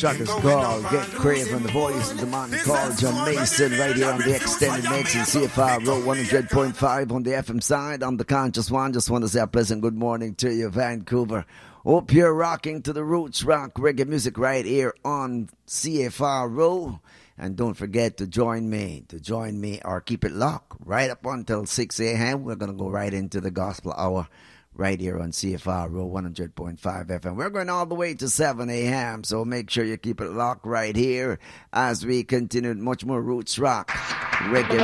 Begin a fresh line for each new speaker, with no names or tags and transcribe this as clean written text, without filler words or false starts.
track is called Get Crave, and the voice of the man called John Mason, right here on the extended mix in CFR Row 100.5 on the FM side. I'm the Conscious One. Just want to say a pleasant good morning to you, Vancouver. Hope you're rocking to the roots rock reggae music right here on CFR Row. And don't forget to join me or keep it locked right up until 6 a.m. We're going to go right into the gospel hour right here on CFR Row 100.5 FM. We're going all the way to 7 a.m., so make sure you keep it locked right here as we continue much more roots rock reggae